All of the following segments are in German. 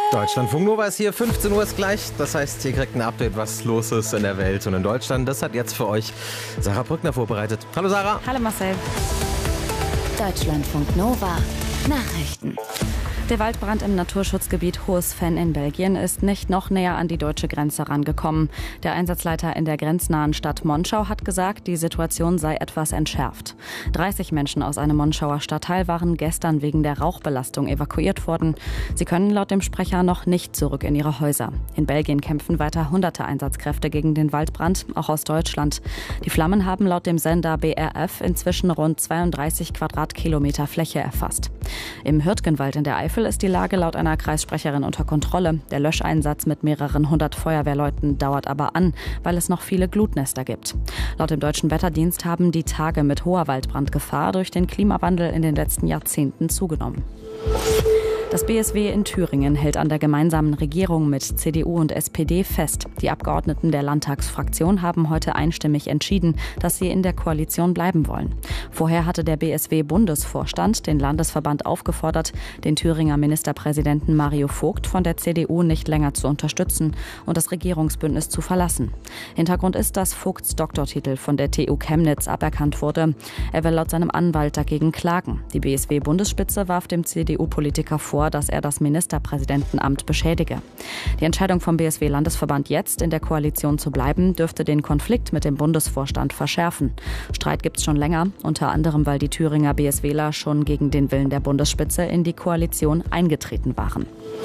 Deutschlandfunk Nova ist hier, 15 Uhr ist gleich. Das heißt, ihr kriegt ein Update, was los ist in der Welt und in Deutschland. Das hat jetzt für euch Sarah Brückner vorbereitet. Hallo Sarah. Hallo Marcel. Deutschlandfunk Nova Nachrichten. Der Waldbrand im Naturschutzgebiet Hohes-Venn in Belgien ist nicht noch näher an die deutsche Grenze rangekommen. Der Einsatzleiter in der grenznahen Stadt Monschau hat gesagt, die Situation sei etwas entschärft. 30 Menschen aus einem Monschauer Stadtteil waren gestern wegen der Rauchbelastung evakuiert worden. Sie können laut dem Sprecher noch nicht zurück in ihre Häuser. In Belgien kämpfen weiter hunderte Einsatzkräfte gegen den Waldbrand, auch aus Deutschland. Die Flammen haben laut dem Sender BRF inzwischen rund 32 Quadratkilometer Fläche erfasst. Im Hürtgenwald in der Eifel ist die Lage laut einer Kreissprecherin unter Kontrolle. Der Löscheinsatz mit mehreren hundert Feuerwehrleuten dauert aber an, weil es noch viele Glutnester gibt. Laut dem Deutschen Wetterdienst haben die Tage mit hoher Waldbrandgefahr durch den Klimawandel in den letzten Jahrzehnten zugenommen. Das BSW in Thüringen hält an der gemeinsamen Regierung mit CDU und SPD fest. Die Abgeordneten der Landtagsfraktion haben heute einstimmig entschieden, dass sie in der Koalition bleiben wollen. Vorher hatte der BSW-Bundesvorstand den Landesverband aufgefordert, den Thüringer Ministerpräsidenten Mario Vogt von der CDU nicht länger zu unterstützen und das Regierungsbündnis zu verlassen. Hintergrund ist, dass Vogts Doktortitel von der TU Chemnitz aberkannt wurde. Er will laut seinem Anwalt dagegen klagen. Die BSW-Bundesspitze warf dem CDU-Politiker vor, dass er das Ministerpräsidentenamt beschädige. Die Entscheidung vom BSW-Landesverband jetzt in der Koalition zu bleiben, dürfte den Konflikt mit dem Bundesvorstand verschärfen. Streit gibt's schon länger, unter anderem, weil die Thüringer BSWler schon gegen den Willen der Bundesspitze in die Koalition eingetreten waren.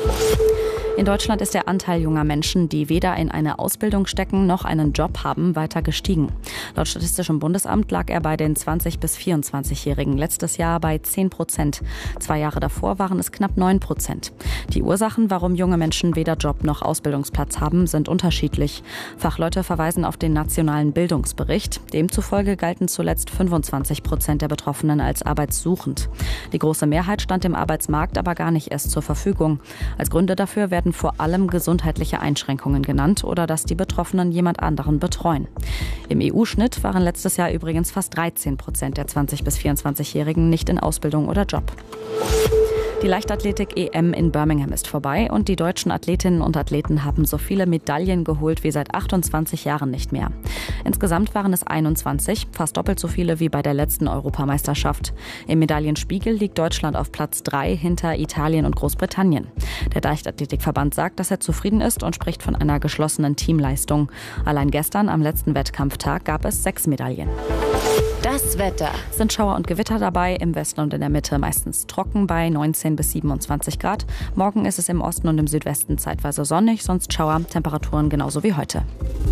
In Deutschland ist der Anteil junger Menschen, die weder in eine Ausbildung stecken noch einen Job haben, weiter gestiegen. Laut Statistischem Bundesamt lag er bei den 20- bis 24-Jährigen letztes Jahr bei 10%. 2 Jahre davor waren es knapp 9%. Die Ursachen, warum junge Menschen weder Job noch Ausbildungsplatz haben, sind unterschiedlich. Fachleute verweisen auf den nationalen Bildungsbericht. Demzufolge galten zuletzt 25% der Betroffenen als arbeitssuchend. Die große Mehrheit stand dem Arbeitsmarkt aber gar nicht erst zur Verfügung. Als Gründe dafür werden vor allem gesundheitliche Einschränkungen genannt oder dass die Betroffenen jemand anderen betreuen. Im EU-Schnitt waren letztes Jahr übrigens fast 13% der 20- bis 24-Jährigen nicht in Ausbildung oder Job. Die Leichtathletik-EM in Birmingham ist vorbei und die deutschen Athletinnen und Athleten haben so viele Medaillen geholt wie seit 28 Jahren nicht mehr. Insgesamt waren es 21, fast doppelt so viele wie bei der letzten Europameisterschaft. Im Medaillenspiegel liegt Deutschland auf Platz 3 hinter Italien und Großbritannien. Der Leichtathletikverband sagt, dass er zufrieden ist und spricht von einer geschlossenen Teamleistung. Allein gestern, am letzten Wettkampftag, gab es 6 Medaillen. Das Wetter. Sind Schauer und Gewitter dabei, im Westen und in der Mitte meistens trocken bei 19 bis 27 Grad. Morgen ist es im Osten und im Südwesten zeitweise sonnig, sonst Schauer, Temperaturen genauso wie heute.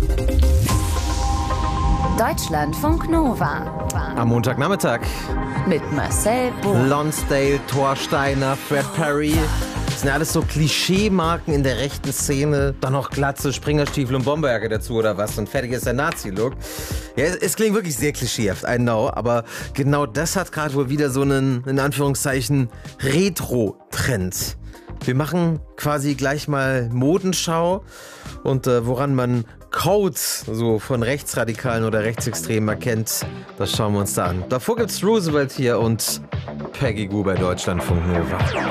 Deutschlandfunk Nova. Am Montagnachmittag. Mit Marcel Bohr. Lonsdale, Thorsteiner, Fred Perry. Das sind ja alles so Klischee-Marken in der rechten Szene. Dann noch Glatze, Springerstiefel und Bomberjacke dazu oder was. Und fertig ist der Nazi-Look. Ja, es klingt wirklich sehr klischeehaft, I know. Aber genau das hat gerade wohl wieder so einen, in Anführungszeichen, Retro-Trend. Wir machen quasi gleich mal Modenschau und woran man Codes so von Rechtsradikalen oder Rechtsextremen erkennt, das schauen wir uns da an. Davor gibt's Roosevelt hier und Peggy Gou bei Deutschlandfunk Nova.